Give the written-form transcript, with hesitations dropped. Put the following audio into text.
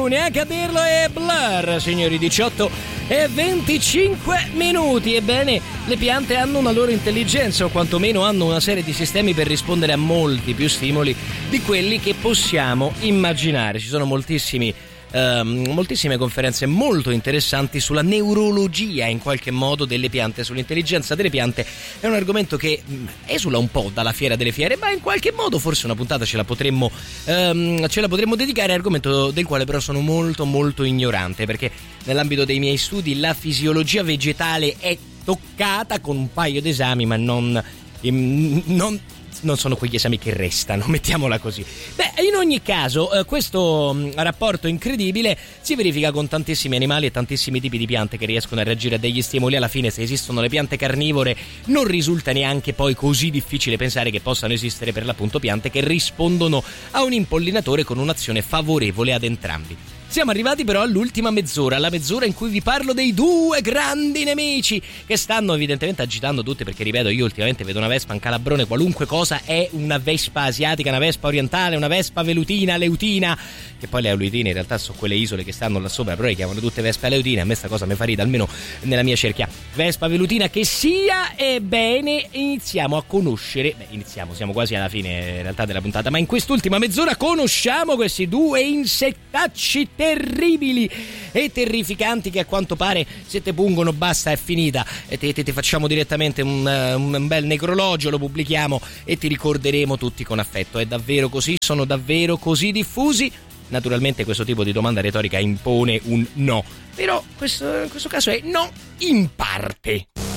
neanche a dirlo, è Blur, signori. 18:25. Ebbene, le piante hanno una loro intelligenza, o quantomeno hanno una serie di sistemi per rispondere a molti più stimoli di quelli che possiamo immaginare. Ci sono moltissime conferenze molto interessanti sulla neurologia, in qualche modo, delle piante, sull'intelligenza delle piante. È un argomento che esula un po' dalla fiera delle fiere, ma in qualche modo forse una puntata ce la potremmo dedicare, argomento del quale però sono molto molto ignorante, perché nell'ambito dei miei studi la fisiologia vegetale è toccata con un paio d'esami, ma non sono quegli esami che restano, mettiamola così. In ogni caso, questo rapporto incredibile si verifica con tantissimi animali e tantissimi tipi di piante che riescono a reagire a degli stimoli. Alla fine, se esistono le piante carnivore, non risulta neanche poi così difficile pensare che possano esistere per l'appunto piante che rispondono a un impollinatore con un'azione favorevole ad entrambi. Siamo arrivati però all'ultima mezz'ora, la mezz'ora in cui vi parlo dei due grandi nemici che stanno evidentemente agitando tutti, perché ripeto, io ultimamente vedo una vespa in calabrone, qualunque cosa è una vespa asiatica, una vespa orientale, una vespa velutina, leutina, che poi le aleutine in realtà sono quelle isole che stanno là sopra, però le chiamano tutte vespe aleutine. A me sta cosa mi fa ridere, almeno nella mia cerchia. Vespa velutina che sia, ebbene, iniziamo a conoscere, siamo quasi alla fine in realtà della puntata, ma in quest'ultima mezz'ora conosciamo questi due insettacci terribili e terrificanti che a quanto pare se te pungono basta, è finita, e te facciamo direttamente un bel necrologio, lo pubblichiamo e ti ricorderemo tutti con affetto. È davvero così? Sono davvero così diffusi? Naturalmente questo tipo di domanda retorica impone un no, però in questo caso è no in parte.